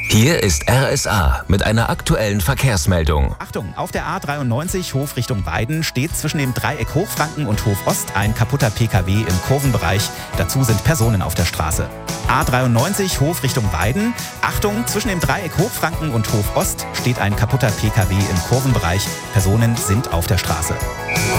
Hier ist RSA mit einer aktuellen Verkehrsmeldung. Achtung, auf der A93 Hof Richtung Weiden steht zwischen dem Dreieck Hochfranken und Hof Ost ein kaputter PKW im Kurvenbereich. Dazu sind Personen auf der Straße. A93 Hof Richtung Weiden. Achtung, zwischen dem Dreieck Hochfranken und Hof Ost steht ein kaputter PKW im Kurvenbereich. Personen sind auf der Straße.